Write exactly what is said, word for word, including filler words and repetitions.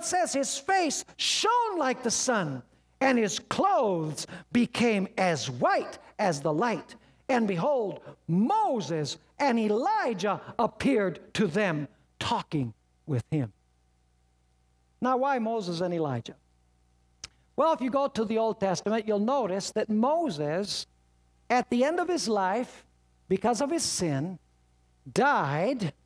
says his face shone like the sun, and his clothes became as white as the light. And behold, Moses and Elijah appeared to them, talking with him. Now, why Moses and Elijah? Well, if you go to the Old Testament, you'll notice that Moses, at the end of his life, because of his sin, died